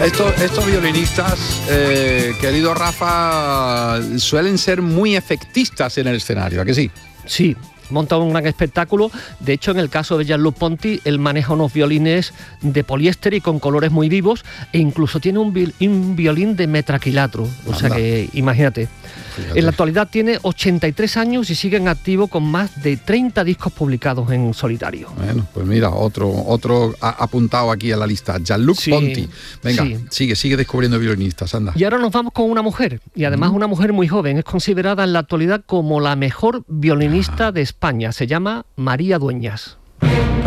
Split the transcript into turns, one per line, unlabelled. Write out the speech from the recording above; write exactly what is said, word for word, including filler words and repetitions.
Estos, estos violinistas, eh, querido Rafa, suelen ser muy efectistas en el escenario, ¿a que sí?
Sí, monta un gran espectáculo. De hecho, en el caso de Jean-Luc Ponty, él maneja unos violines de poliéster y con colores muy vivos, e incluso tiene un, viol- un violín de metraquilatro. O
Anda.
sea que, imagínate.
Fíjate.
En la actualidad tiene ochenta y tres años y sigue en activo con más de treinta discos publicados en solitario.
Bueno, pues mira, otro, otro a- apuntado aquí a la lista, Jean-Luc
Sí,
Ponty. Venga,
sí.
sigue, sigue descubriendo violinistas, anda.
Y ahora nos vamos con una mujer, y además una mujer muy joven. Es considerada en la actualidad como la mejor violinista de España. Se llama María Dueñas.